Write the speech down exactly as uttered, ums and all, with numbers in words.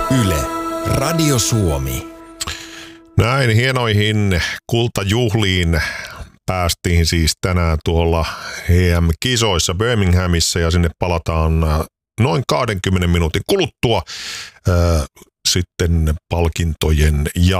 Yle, Radio Suomi. Näin hienoihin kultajuhliin päästiin siis tänään tuolla E M-kisoissa Birminghamissa ja sinne palataan noin kaksikymmentä minuutin kuluttua äh, sitten palkintojen ja